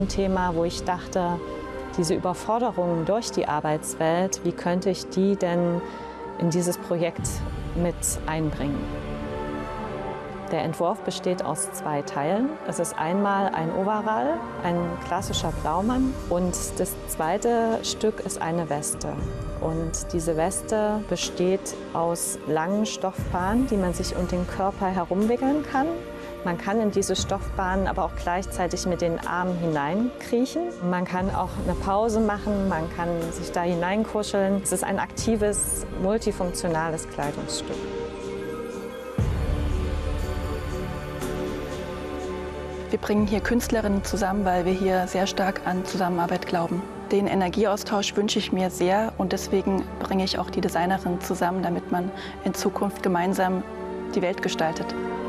Ein Thema, wo ich dachte, diese Überforderung durch die Arbeitswelt, wie könnte ich die denn in dieses Projekt mit einbringen? Der Entwurf besteht aus 2 Teilen. Es ist einmal ein Overall, ein klassischer Blaumann, und das zweite Stück ist eine Weste. Und diese Weste besteht aus langen Stoffbahnen, die man sich um den Körper herumwickeln kann. Man kann in diese Stoffbahnen aber auch gleichzeitig mit den Armen hineinkriechen. Man kann auch eine Pause machen, man kann sich da hineinkuscheln. Es ist ein aktives, multifunktionales Kleidungsstück. Wir bringen hier Künstlerinnen zusammen, weil wir hier sehr stark an Zusammenarbeit glauben. Den Energieaustausch wünsche ich mir sehr und deswegen bringe ich auch die Designerinnen zusammen, damit man in Zukunft gemeinsam die Welt gestaltet.